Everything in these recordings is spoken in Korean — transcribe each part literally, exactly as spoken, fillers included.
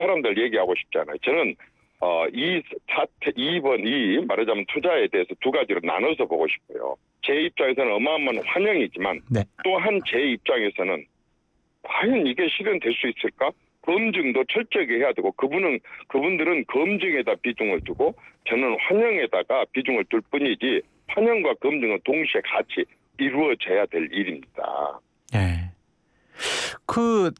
사람들 얘기하고 싶잖아요. 저는 어, 이 사태, 이번이 말하자면 투자에 대해서 두 가지로 나눠서 보고 싶어요. 제 입장에서는 어마어마한 환영이지만 네. 또한 제 입장에서는 과연 이게 실현될 수 있을까? 검증도 철저하게 해야 되고 그분은 그분들은 검증에다 비중을 두고 저는 환영에다가 비중을 둘 뿐이지 환영과 검증은 동시에 같이 이루어져야 될 일입니다. 예. 그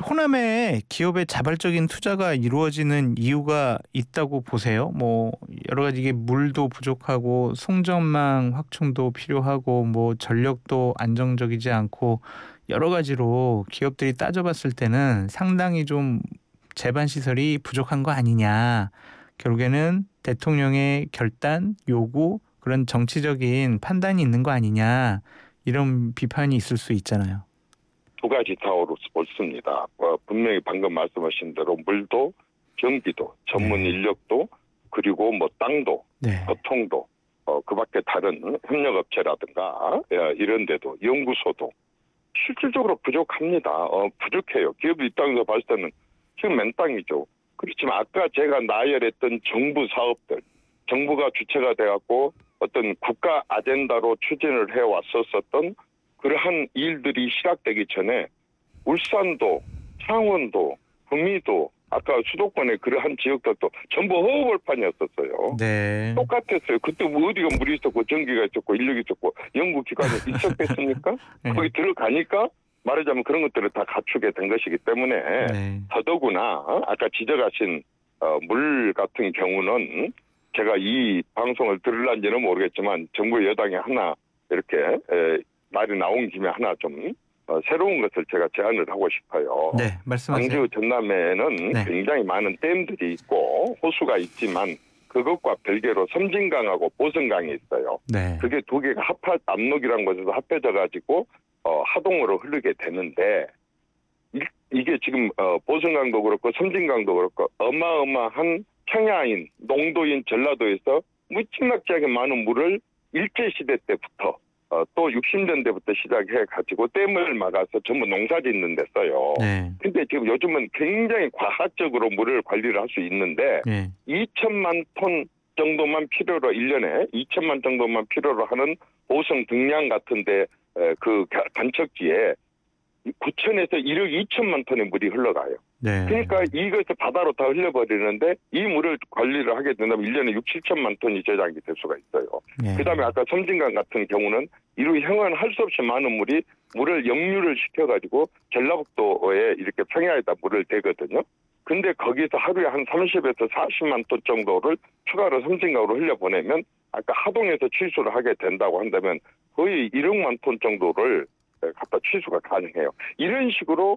호남에 기업의 자발적인 투자가 이루어지는 이유가 있다고 보세요? 뭐 여러 가지 이게 물도 부족하고 송전망 확충도 필요하고 뭐 전력도 안정적이지 않고 여러 가지로 기업들이 따져봤을 때는 상당히 좀 제반 시설이 부족한 거 아니냐. 결국에는 대통령의 결단, 요구 그런 정치적인 판단이 있는 거 아니냐. 이런 비판이 있을 수 있잖아요. 두 가지 다 옳습니다. 어, 분명히 방금 말씀하신 대로 물도, 경기도, 전문 네. 인력도, 그리고 뭐 땅도, 네. 교통도, 어, 그밖에 다른 협력업체라든가 예, 이런 데도 연구소도 실질적으로 부족합니다. 어, 부족해요. 기업 입장에서 봤을 때는 지금 맨땅이죠. 그렇지만 아까 제가 나열했던 정부 사업들, 정부가 주체가 돼갖고 어떤 국가 아젠다로 추진을 해왔었던 그러한 일들이 시작되기 전에 울산도, 창원도, 구미도, 아까 수도권의 그러한 지역들도 전부 허허벌판이었었어요. 네. 똑같았어요. 그때 뭐 어디가 물이 있었고 전기가 있었고 인력이 있었고 연구기관이 있었겠습니까? 네. 거기 들어가니까 말하자면 그런 것들을 다 갖추게 된 것이기 때문에 네. 더더구나 아까 지적하신 어, 물 같은 경우는 제가 이 방송을 들을란지는 모르겠지만 정부 여당이 하나 이렇게 에, 말이 나온 김에 하나 좀 어, 새로운 것을 제가 제안을 하고 싶어요. 네, 말씀하세요. 광주 전남에는 네. 굉장히 많은 댐들이 있고 호수가 있지만 그것과 별개로 섬진강하고 보성강이 있어요. 네. 그게 두 개가 합하 압록이라는 곳에서 합해져 가지고 어, 하동으로 흐르게 되는데 이, 이게 지금 어, 보성강도 그렇고 섬진강도 그렇고 어마어마한 평야인 농도인 전라도에서 무지막지하게 많은 물을 일제시대 때부터 어, 또 육십 년대부터 시작해가지고 댐을 막아서 전부 농사 짓는 데 써요. 네. 근데 지금 요즘은 굉장히 과학적으로 물을 관리를 할 수 있는데 네. 이천만 톤 정도만 필요로 일 년에 이천만 정도만 필요로 하는 보성 등량 같은데 그 간척지에 구천에서 일억 이천만 톤의 물이 흘러가요. 네. 그러니까 이것을 바다로 다 흘려버리는데 이 물을 관리를 하게 된다면 일 년에 육, 칠천만 톤이 저장이 될 수가 있어요. 네. 그다음에 아까 섬진강 같은 경우는 이루 형은 할 수 없이 많은 물이 물을 역류를 시켜가지고 전라북도에 이렇게 평야에다 물을 대거든요. 근데 거기서 하루에 한 삼십에서 사십만 톤 정도를 추가로 섬진강으로 흘려보내면 아까 하동에서 취수를 하게 된다고 한다면 거의 일억만 톤 정도를 갖다 취수가 가능해요. 이런 식으로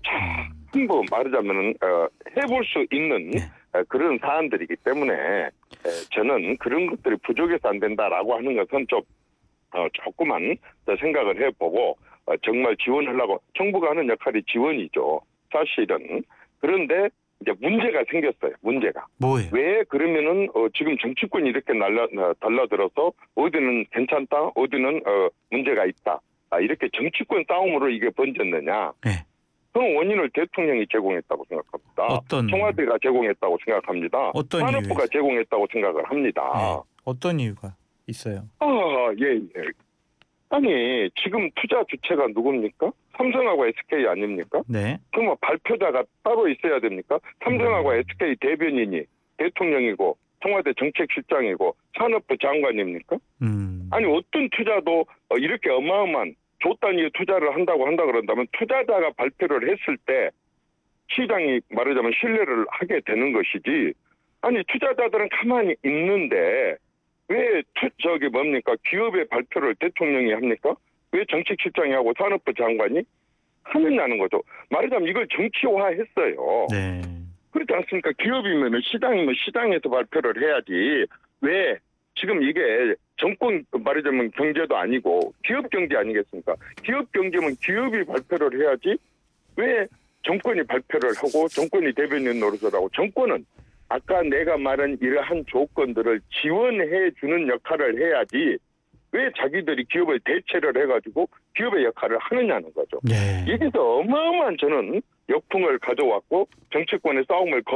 전부 말하자면 어, 해볼 수 있는 네. 어, 그런 사안들이기 때문에 에, 저는 그런 것들이 부족해서 안 된다라고 하는 것은 좀 어, 조금만 더 생각을 해보고 어, 정말 지원하려고 정부가 하는 역할이 지원이죠. 사실은. 그런데 이제 문제가 생겼어요. 문제가. 뭐예요? 왜 그러면은 어, 지금 정치권이 이렇게 날라, 어, 달라들어서 어디는 괜찮다, 어디는 어, 문제가 있다. 아, 이렇게 정치권 싸움으로 이게 번졌느냐. 네. 그 원인을 대통령이 제공했다고 생각합니다. 어떤 청와대가 제공했다고 생각합니다. 어떤 산업부가 이유에서? 제공했다고 생각을 합니다. 네. 어떤 이유가 있어요? 아, 예, 예. 아니, 지금 투자 주체가 누굽니까? 삼성하고 에스케이 아닙니까? 네. 그럼 발표자가 따로 있어야 됩니까? 삼성하고 음. 에스케이 대변인이 대통령이고 청와대 정책실장이고 산업부 장관입니까? 음. 아니 어떤 투자도 이렇게 어마어마한 조 단위의 투자를 한다고 한다 그런다면 투자자가 발표를 했을 때 시장이 말하자면 신뢰를 하게 되는 것이지. 아니 투자자들은 가만히 있는데 왜 투, 저기 뭡니까 기업의 발표를 대통령이 합니까? 왜 정책실장이 하고 산업부 장관이 하느냐는 거죠. 말하자면 이걸 정치화했어요. 네. 그렇지 않습니까? 기업이면 시장이면 시장에서 발표를 해야지. 왜 지금 이게 정권 말하자면 경제도 아니고 기업 경제 아니겠습니까? 기업 경제면 기업이 발표를 해야지. 왜 정권이 발표를 하고 정권이 대변인 노릇을 하고 정권은 아까 내가 말한 이러한 조건들을 지원해 주는 역할을 해야지. 왜 자기들이 기업을 대체를 해가지고 기업의 역할을 하느냐는 거죠. 네. 여기서 어마어마한 저는 역풍을 가져왔고 정치권의 싸움을